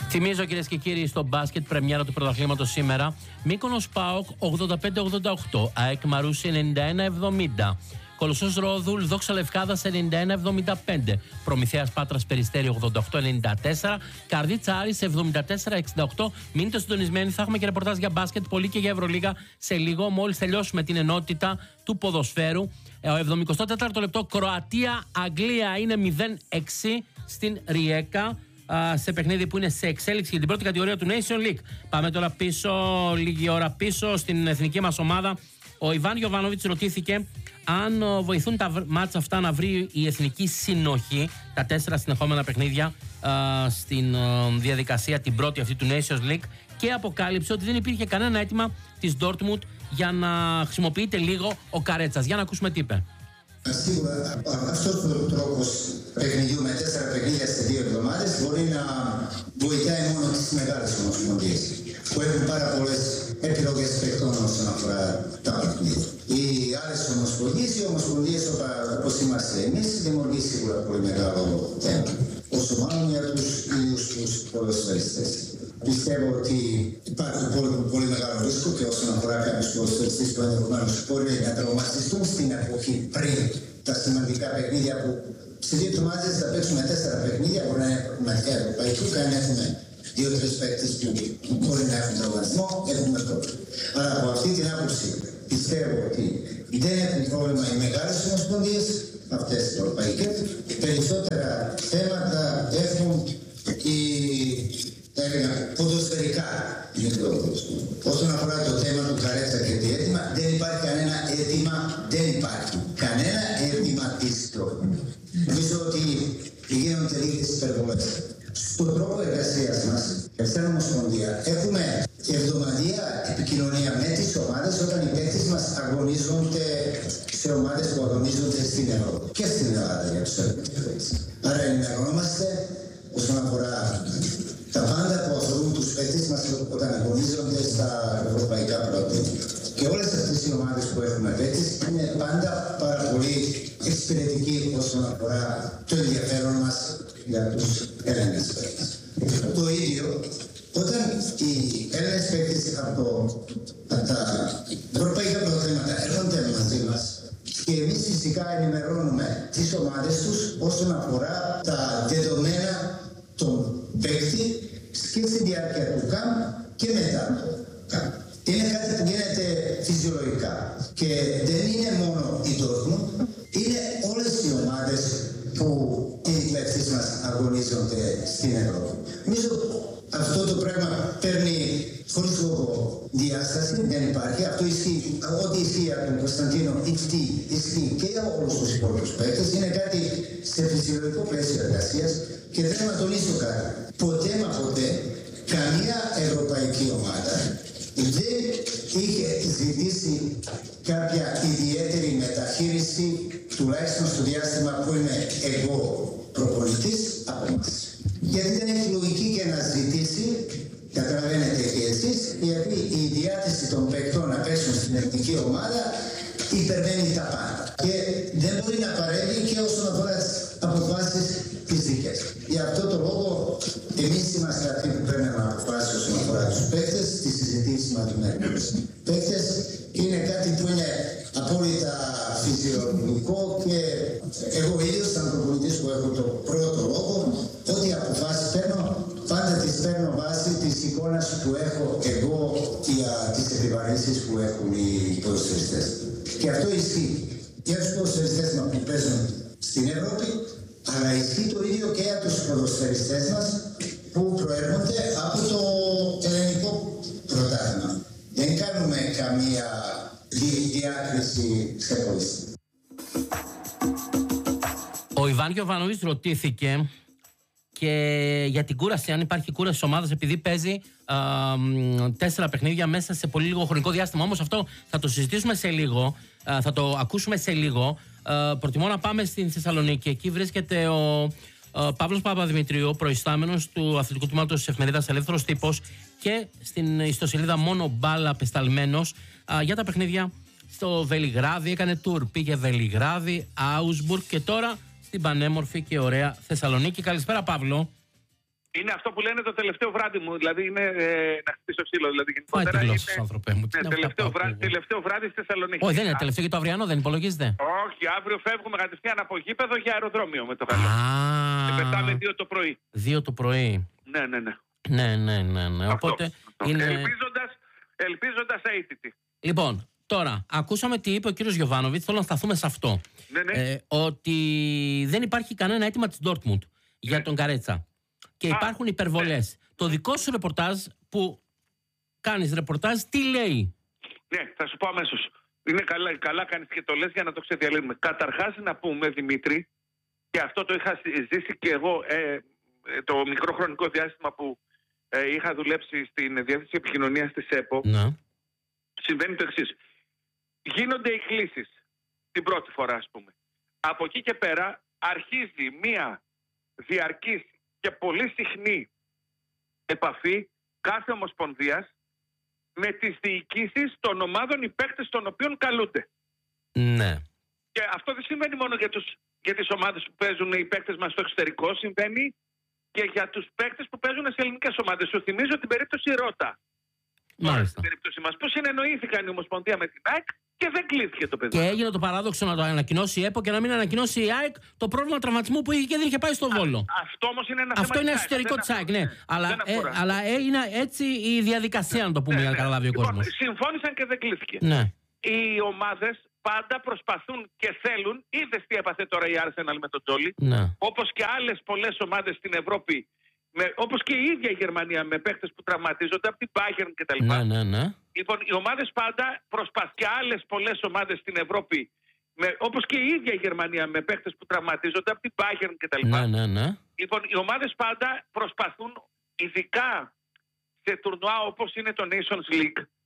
Θυμίζω, κυρίες και κύριοι, στο μπάσκετ πρεμιέρα του πρωταθλήματος σήμερα. Μύκονος ΠΑΟΚ 85-88, ΑΕΚ Μαρούσι 91-70. Κολοσσός Ρόδουλ Δόξα Λευκάδας 91-75. Προμηθέας Πάτρας Περιστέρι 88-94. Καρδίτσα Άρης 74-68. Μείνετε συντονισμένοι, θα έχουμε και ρεπορτάζ για μπάσκετ, πολύ και για Ευρωλίγα σε λίγο, μόλις τελειώσουμε την ενότητα του ποδοσφαίρου. Ο 74ο λεπτό, Κροατία-Αγγλία είναι 0-6 στην Ριέκα, σε παιχνίδι που είναι σε εξέλιξη για την πρώτη κατηγορία του Nation League. Πάμε τώρα πίσω, λίγη ώρα πίσω, στην εθνική μας ομάδα. Ο Ιβάν Γιοβάνοβιτς ρωτήθηκε αν βοηθούν τα μάτσα αυτά να βρει η εθνική συνοχή, τα 4 συνεχόμενα παιχνίδια στην διαδικασία την πρώτη αυτή του Nations League, και αποκάλυψε ότι δεν υπήρχε κανένα αίτημα της Dortmund για να χρησιμοποιείται λίγο ο Καρέτσας. Για να ακούσουμε τι είπε. Σίγουρα αυτός ο τρόπος παιχνιδιού με 4 παιχνίδια σε 2 εβδομάδες μπορεί να βοηθάει μόνο τις μεγάλες ομοσπονδίες που έχουν πάρα πολλές επιλογές παιχτών όσον αφορά τα παιχνίδια. Οι άλλες ομοσπονδίες όπως είμαστε εμείς, δημιουργεί σίγουρα πολύ μεγάλο θέμα. Όσο μάλλον για τους ίδιους τους ποδοσφαιριστές. Πιστεύω ότι υπάρχει πολύ μεγάλο ρίσκο και όσον αφορά κάποιους ποδοσφαιριστές που ενδεχομένως μπορεί να τραυματιστούν στην εποχή πριν τα σημαντικά παιχνίδια που σε 2 εβδομάδες θα παίξουμε 4 παιχνίδια, μπορεί να είναι πραγματικά ευρωπαϊκού και αν έχουμε 2-3 παίκτες που μπορεί να έχουν τραυματισμό, έχουμε πρόβλημα. Αλλά από αυτή την άποψη πιστεύω ότι δεν έχουν πρόβλημα οι μεγάλες ομοσπονδίες, αυτές οι ευρωπαϊκές. Περισσότερα θέματα έχουν οι ποδοσφαιρικά μικρότερους. Όσον αφορά το θέμα του Καρέτσα και το αίτημα, δεν υπάρχει κανένα αίτημα, κανένα αίτημα της Dortmund. Νομίζω ότι γίνονται λίγες υπερβολές. Στον τρόπο εργασίας μας, σαν Ομοσπονδία, έχουμε εβδομαδιαία επικοινωνία με τις ομάδες όταν οι παίκτες μας αγωνίζονται σε ομάδες που αγωνίζονται στην Ευρώπη και στην Ελλάδα για τους Έλληνες. Άρα ενημερωνόμαστε όσον αφορά τα πάντα που αφορούν τους παίκτες μας όταν αγωνίζονται στα ευρωπαϊκά πρωτάθληματα. Και όλες αυτές οι ομάδες που έχουμε παίκτες είναι πάντα πάρα πολύ εξυπηρετικοί όσον αφορά το ενδιαφέρον μας για τους Έλληνες παίκτες. Το ίδιο, όταν οι Έλληνες παίκτες από τα ευρωπαϊκά πρωταθλήματα έρχονται μαζί μας και εμείς φυσικά ενημερώνουμε τις ομάδες τους όσον αφορά τα δεδομένα των παίκτη και στη διάρκεια του ΚΑΜ και μετά το ΚΑΜ. Είναι κάτι που γίνεται φυσιολογικά και δεν είναι μόνο η Dortmund, είναι όλες οι ομάδες που οι παίκτες μας αγωνίζονται στην Ευρώπη. Νομίζω αυτό το πράγμα παίρνει χωρίς λόγο διάσταση, δεν υπάρχει. Αυτό ισχύει, ό,τι ισχύει από τον Κωνσταντίνο ισχύει και για όλους τους υπόλοιπους παίκτες. Είναι κάτι σε φυσιολογικό πλαίσιο εργασίας και θέλω να τονίσω κάτι. Ποτέ μα ποτέ καμία ευρωπαϊκή ομάδα δεν είχε ζητήσει κάποια ιδιαίτερη μεταχείριση, τουλάχιστον στο διάστημα που είμαι εγώ προπονητής, από εμάς. Γιατί δεν έχει λογική και να ζητήσει, καταλαβαίνετε και εσείς, γιατί η διάθεση των παικτών να παίξουν στην εθνική ομάδα υπερβαίνει τα πάντα. Και δεν μπορεί να παρέμβει και όσον αφορά τις αποφάσεις φυσικές. Για αυτό το λόγο, εμείς είμαστε αυτοί που πρέπει να αποφάσουμε όσον αφορά τους παίκτες, τις συζητήσεις με τους παίκτες. Είναι κάτι που είναι απόλυτα φυσιολογικό και εγώ ίδιος, σαν προπονητής που έχω το πρώτο λόγο, ό,τι αποφάσεις παίρνω, πάντα τις παίρνω βάσει της εικόνας που έχω εγώ για τις επιβαρύνσεις που έχουν οι ποδοσφαιριστές. Και αυτό ισχύει για τους ποδοσφαιριστές μας που παίζουν στην Ευρώπη, αλλά ισχύει το ίδιο και για τους ποδοσφαιριστές μας που προέρχονται από το ελληνικό πρωτάθλημα. Δεν κάνουμε καμία διάκριση ξεχωριστή. Ο Ιβάν Γιοβάνοβιτς ρωτήθηκε και για την κούραση, αν υπάρχει κούραση της ομάδας επειδή παίζει 4 παιχνίδια μέσα σε πολύ λίγο χρονικό διάστημα. Όμως αυτό θα το συζητήσουμε σε λίγο, θα το ακούσουμε σε λίγο. Προτιμώ να πάμε στην Θεσσαλονίκη. Εκεί βρίσκεται ο Παύλος Παπαδημητρίου, προϊστάμενος του αθλητικού τμήματος της εφημερίδας Ελεύθερος Τύπος, και στην ιστοσελίδα Μόνο Μπάλα απεσταλμένος για τα παιχνίδια στο Βελιγράδι. Έκανε tour, πήγε Βελιγράδι, Άουσμπουργκ και τώρα στην πανέμορφη και ωραία Θεσσαλονίκη. Καλησπέρα, Παύλο. Είναι αυτό που λένε το τελευταίο βράδυ μου. Δηλαδή είναι να χτυπήσω ξύλο. Δηλαδή, Φάει τη γλώσσα σου, άνθρωπε μου. Ναι, τελευταίο βράδυ στη Θεσσαλονίκη. Όχι, δεν είναι τελευταίο και το αυριανό, δεν υπολογίζεται. Όχι, αύριο φεύγουμε κατευθείαν από γήπεδο για αεροδρόμιο με το καλό. Και πετάμε 2 το πρωί. 2 το πρωί. Ναι. Οπότε είναι. Ελπίζοντας αίτητη. Λοιπόν, τώρα, ακούσαμε τι είπε ο κύριος Γιοβάνοβιτς, θέλω να σταθούμε σε αυτό. Ναι. Ότι δεν υπάρχει κανένα αίτημα της Ντόρτμουντ για τον Καρέτσα. Και υπάρχουν υπερβολές. Το δικό σου ρεπορτάζ που κάνεις ρεπορτάζ, τι λέει? Ναι, θα σου πω αμέσως. Είναι καλά κάνεις και το λες για να το ξεδιαλύνουμε. Καταρχάς να πούμε, Δημήτρη, και αυτό το είχα ζήσει και εγώ το μικρό χρονικό διάστημα που είχα δουλέψει στην Διεύθυνση Επικοινωνίας της ΕΠΟ. Ναι. Συμβαίνει το εξής. Γίνονται οι κλήσεις την πρώτη φορά, ας πούμε. Από εκεί και πέρα αρχίζει μία διαρκής και πολύ συχνή επαφή κάθε ομοσπονδίας με τις διοικήσεις των ομάδων, οι παίκτες των οποίων καλούνται. Ναι. Και αυτό δεν συμβαίνει μόνο για τις ομάδες που παίζουν οι παίκτες μας στο εξωτερικό, συμβαίνει και για τους παίκτες που παίζουν σε ελληνικές ομάδες. Σου θυμίζω την περίπτωση Ρώτα. Μάλιστα. Στην περίπτωση μας, που συνεννοήθηκαν η Ομοσπονδία με την ΑΕΚ και δεν κλείθηκε το παιδί. Και έγινε το παράδοξο να το ανακοινώσει η ΕΠΟ και να μην ανακοινώσει η ΑΕΚ το πρόβλημα τραυματισμού που είχε και δεν είχε πάει στο Βόλο. Αυτό όμως είναι ένα θέμα. Αυτό είναι εσωτερικό της ΑΕΚ, ναι. Αλλά έγινε έτσι η διαδικασία, να το πούμε, για να καταλάβει ο κόσμος. Συμφώνησαν και δεν κλείθηκε. Ναι. Οι ομάδες πάντα προσπαθούν και θέλουν, είδες τι έπαθε τώρα η Arsenal με τον Τζόλι, όπως και άλλες πολλές ομάδες στην Ευρώπη, όπως και η ίδια η Γερμανία με παίχτες που τραυματίζονται από την Bayern κτλ. Ναι. Λοιπόν, οι ομάδες πάντα προσπαθούν, και άλλες πολλές ομάδες στην Ευρώπη, όπως και η ίδια η Γερμανία με παίχτες που τραυματίζονται από την Bayern κτλ. Ναι. Λοιπόν, οι ομάδες πάντα προσπαθούν, ειδικά σε τουρνουά όπως είναι το Nations League,